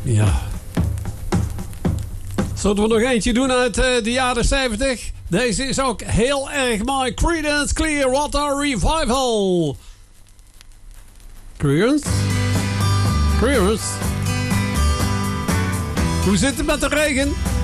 Ja. Zullen we nog eentje doen uit de jaren 70? Deze is ook heel erg mooi. Creedence Clearwater Revival. Creedence? Creedence? Hoe zit het met de regen?